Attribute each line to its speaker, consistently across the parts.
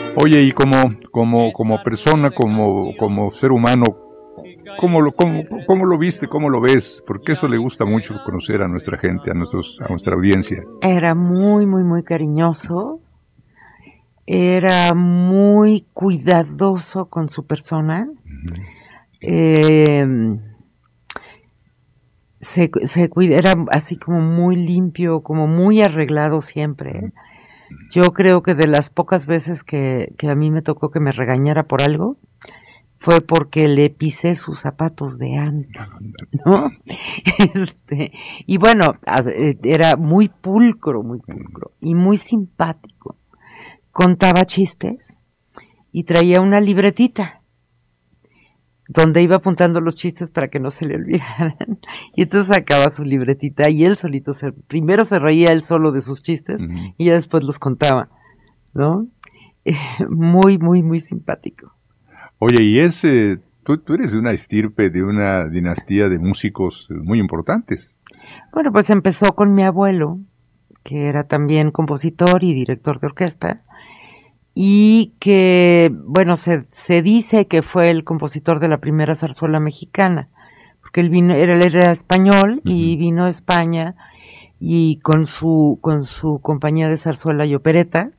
Speaker 1: Oye, y como persona, como ser humano, ¿cómo lo viste? ¿Cómo lo ves? Porque eso le gusta mucho conocer a nuestra gente, a nuestra audiencia.
Speaker 2: Era muy, muy, muy cariñoso. Era muy cuidadoso con su persona. Era así como muy limpio, como muy arreglado siempre. Yo creo que de las pocas veces que a mí me tocó que me regañara por algo, fue porque le pisé sus zapatos de antes, ¿no? Y bueno, era muy pulcro y muy simpático. Contaba chistes y traía una libretita donde iba apuntando los chistes para que no se le olvidaran. Y entonces sacaba su libretita y él solito primero se reía él solo de sus chistes y ya después los contaba, ¿no? Muy, muy, muy simpático.
Speaker 1: Oye, y tú eres de una estirpe, de una dinastía de músicos muy importantes.
Speaker 2: Bueno, pues empezó con mi abuelo, que era también compositor y director de orquesta, y que, bueno, se dice que fue el compositor de la primera zarzuela mexicana, porque él era español y vino a España y con su compañía de zarzuela y opereta,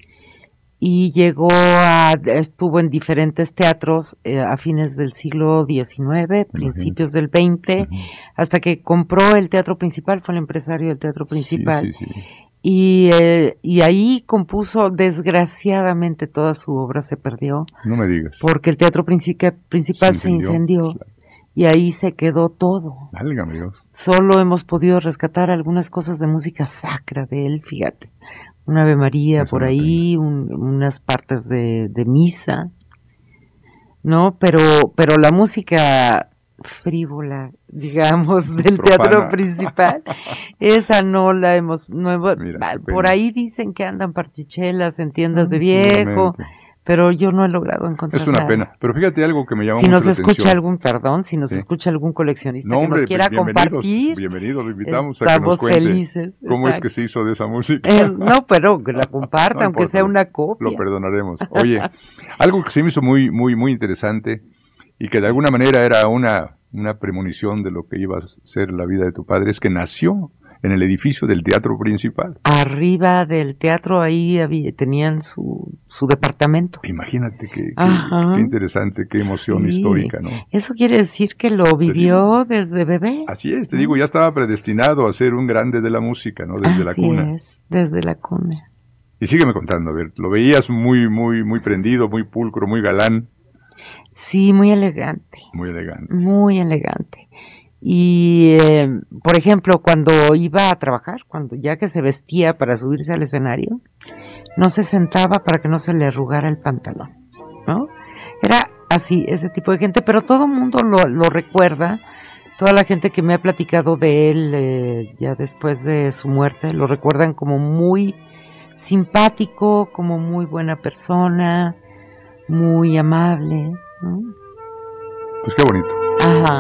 Speaker 2: y estuvo en diferentes teatros a fines del siglo XIX, principios del XX, hasta que compró el teatro principal, fue el empresario del teatro principal.
Speaker 1: Sí.
Speaker 2: Y ahí compuso, desgraciadamente toda su obra se perdió.
Speaker 1: No me digas.
Speaker 2: Porque el teatro principal se incendió. Claro. Y ahí se quedó todo.
Speaker 1: Válgame Dios.
Speaker 2: Solo hemos podido rescatar algunas cosas de música sacra de él, fíjate. Una Ave María por ahí, unas partes de misa, ¿no? Pero la música frívola, digamos, del teatro principal, esa no la hemos... Mira, por ahí dicen que andan parchichelas en tiendas de viejo, pero yo no he logrado encontrar
Speaker 1: Es una
Speaker 2: nada.
Speaker 1: Pena, pero fíjate algo que me llama mucho la atención.
Speaker 2: Si nos escucha algún coleccionista que nos quiera compartir,
Speaker 1: bienvenidos, lo invitamos a que nos cuente
Speaker 2: felices,
Speaker 1: cómo es que se hizo de esa música.
Speaker 2: No, pero que la comparta, aunque importa, sea una copia.
Speaker 1: Lo perdonaremos. Oye, algo que se me hizo muy, muy, muy interesante y que de alguna manera era una premonición de lo que iba a ser la vida de tu padre, es que nació en el edificio del teatro principal.
Speaker 2: Arriba del teatro, ahí tenían su departamento.
Speaker 1: Imagínate qué interesante, qué emoción histórica, ¿no?
Speaker 2: Eso quiere decir que lo vivió desde bebé.
Speaker 1: Así es, te digo, ya estaba predestinado a ser un grande de la música, ¿no? Desde la cuna.
Speaker 2: Así es, desde la cuna.
Speaker 1: Y sígueme contando, a ver, lo veías muy, muy, muy prendido, muy pulcro, muy galán.
Speaker 2: Sí, muy elegante.
Speaker 1: Muy elegante.
Speaker 2: Muy elegante. Y, por ejemplo, cuando iba a trabajar, ya que se vestía para subirse al escenario, no se sentaba para que no se le arrugara el pantalón, ¿no? Era así, ese tipo de gente, pero todo el mundo lo recuerda, toda la gente que me ha platicado de él ya después de su muerte, lo recuerdan como muy simpático, como muy buena persona, muy amable, ¿no?
Speaker 1: Pues qué bonito.
Speaker 2: Ajá.